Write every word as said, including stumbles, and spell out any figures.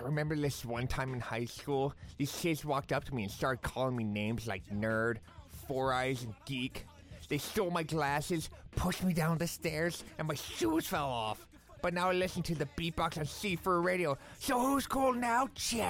remember this one time in high school, these kids walked up to me and started calling me names like nerd, four eyes, and geek. They stole my glasses, pushed me down the stairs, and my shoes fell off. But now I listen to the beatbox on C four Radio. So who's cool now, Chet?